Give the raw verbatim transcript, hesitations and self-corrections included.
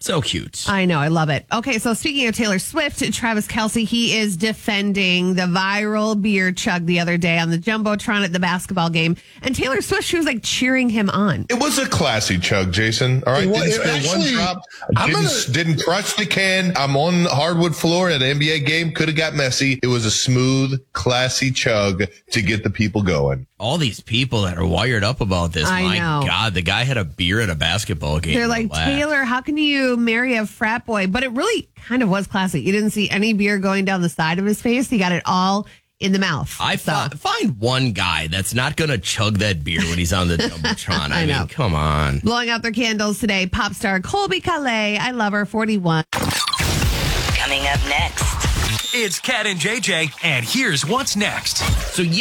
So cute. I know. I love it. Okay, so speaking of Taylor Swift, Travis Kelce, he is defending the viral beer chug the other day on the Jumbotron at the basketball game. And Taylor Swift, she was like cheering him on. It was a classy chug, Jason. All right, Well, didn't spill actually, one drop. I'm Didn't, gonna- didn't crush the can. I'm on the hardwood floor at an N B A game. Could have got messy. It was a smooth, classy chug to get the people going. All these people that are wired up about this. I My know. God, the guy had a beer at a basketball game. They're like, Relax. Taylor, how can you marry a frat boy? But it really kind of was classy. You didn't see any beer going down the side of his face. He got it all in the mouth. I so. fi- find one guy that's not going to chug that beer when he's on the Jumbotron. I, I know. mean, come on. Blowing out their candles today, pop star Colby Calais. I love her, forty-one. Coming up next. It's Cat and J J, and here's what's next. So